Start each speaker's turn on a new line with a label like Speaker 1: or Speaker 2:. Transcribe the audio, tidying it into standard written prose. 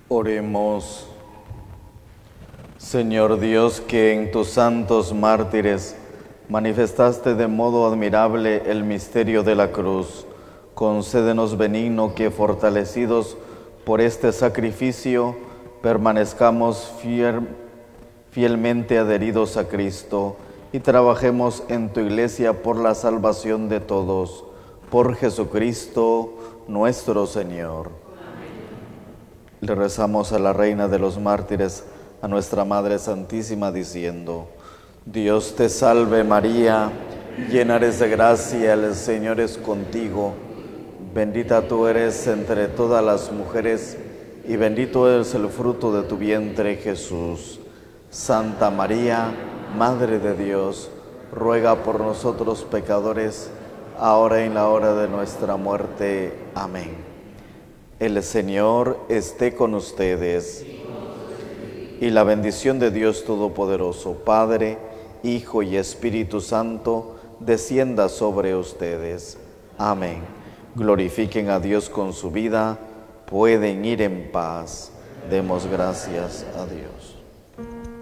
Speaker 1: Oremos. Señor Dios, que en tus santos mártires manifestaste de modo admirable el misterio de la cruz, concédenos benigno que, fortalecidos por este sacrificio, permanezcamos fielmente adheridos a Cristo y trabajemos en tu Iglesia por la salvación de todos. Por Jesucristo nuestro Señor. Le rezamos a la Reina de los Mártires, a nuestra Madre Santísima, diciendo: Dios te salve María, llena eres de gracia, el Señor es contigo. Bendita tú eres entre todas las mujeres, y bendito es el fruto de tu vientre, Jesús. Santa María, Madre de Dios, ruega por nosotros pecadores, ahora y en la hora de nuestra muerte. Amén. El Señor esté con ustedes. Y la bendición de Dios Todopoderoso, Padre, Hijo y Espíritu Santo, descienda sobre ustedes. Amén. Glorifiquen a Dios con su vida, pueden ir en paz. Demos gracias a Dios.